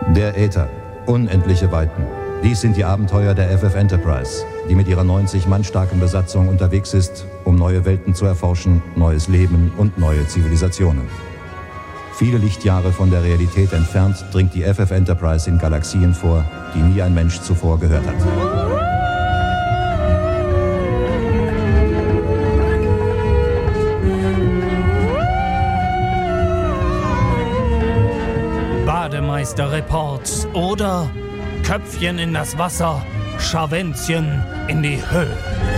Der Äther. Unendliche Weiten. Dies sind die Abenteuer der FF Enterprise, die mit ihrer 90 Mann starken Besatzung unterwegs ist, um neue Welten zu erforschen, neues Leben und neue Zivilisationen. Viele Lichtjahre von der Realität entfernt dringt die FF Enterprise in Galaxien vor, die nie ein Mensch zuvor gehört hat. Bademeister-Reports oder Köpfchen in das Wasser, Scharwänzchen in die Höhe.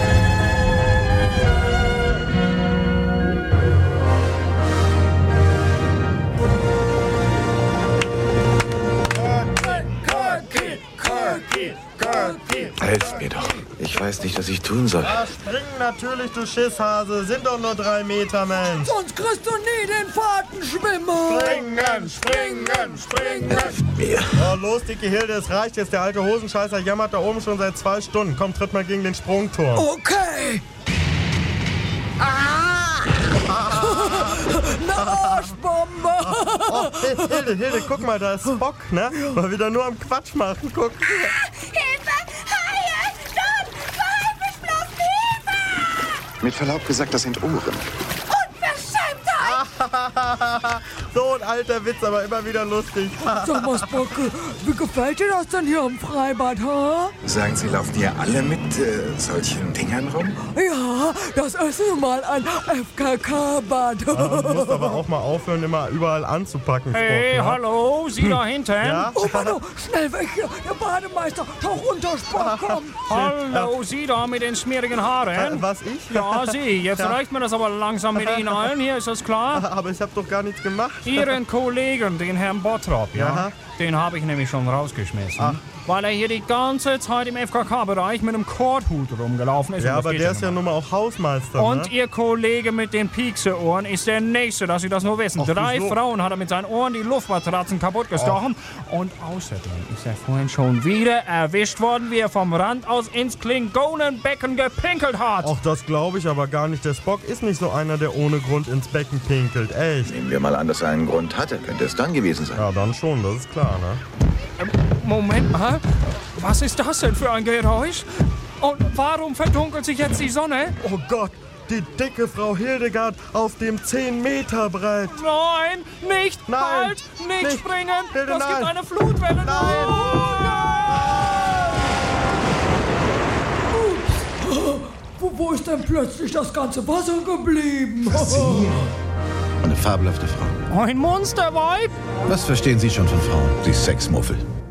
Helft mir doch. Ich weiß nicht, was ich tun soll. Ja, springen natürlich, du Schisshase. Sind doch nur 3 Meter, Mensch. Sonst kriegst du nie den Fahrtenschwimmer. Springen. Helft mir. Oh, los, dicke Hilde, es reicht jetzt. Der alte Hosenscheißer jammert da oben schon seit 2 Stunden. Komm, tritt mal gegen den Sprungturm. Okay. Eine Arschbombe. Oh, Hilde, guck mal, da ist Spock, ne? Mal wieder nur am Quatsch machen, guck. Hilfe! Haie! Stopp! Verhalten bloß Hilfe! Mit Verlaub gesagt, das sind Ohren. Unverschämtheit! So ein alter Witz, aber immer wieder lustig. Sag mal, Spock, wie gefällt dir das denn hier im Freibad, ha? Sagen Sie, laufen hier alle mit solchen Dingern rum? Ja, das ist nun mal ein FKK-Bad. Du musst aber auch mal aufhören, immer überall anzupacken, Spock. Hey, ne? hallo, Sie da hinten? Ja? Oh, Mann, schnell weg hier. Der Bademeister, tauch runter, Spock, komm. Hallo, Sie da mit den schmierigen Haaren? Was, ich? Ja, Sie. Jetzt Ja. reicht mir das aber langsam mit Ihnen allen hier, ist das klar? Aber ich hab doch gar nichts gemacht. Ihren Kollegen, den Herrn Bottrop, ja, Aha. den habe ich nämlich schon rausgeschmissen, weil er hier die ganze Zeit im FKK-Bereich mit einem Korthut rumgelaufen ist. Ja, Und das aber geht der ja ist ja nun nun mal auch Hausmeister, mal. Und ne? Ihr Kollege mit den Piekseohren ist der Nächste, dass Sie das nur wissen. Ach, 3 wieso? Frauen hat er mit seinen Ohren die Luftmatratzen kaputt gestochen. Und außerdem ist er vorhin schon wieder erwischt worden, wie er vom Rand aus ins Klingonenbecken gepinkelt hat. Ach, das glaube ich aber gar nicht. Der Spock ist nicht so einer, der ohne Grund ins Becken pinkelt. Echt. Nehmen wir mal an, dass er einen Grund hatte. Könnte es dann gewesen sein. Ja, dann schon, das ist klar, ne? Moment mal, was ist das denn für ein Geräusch? Und warum verdunkelt sich jetzt die Sonne? Oh Gott, die dicke Frau Hildegard auf dem 10-Meter-Brett. Nein, nicht, Nein, halt, nicht nicht. springen, Hilde, das nein. gibt eine Flutwelle. Nein. Wo ist denn plötzlich das ganze Wasser geblieben? Eine fabelhafte Frau. Ein Monsterweib? Was verstehen Sie schon von Frauen, Sie Sexmuffel?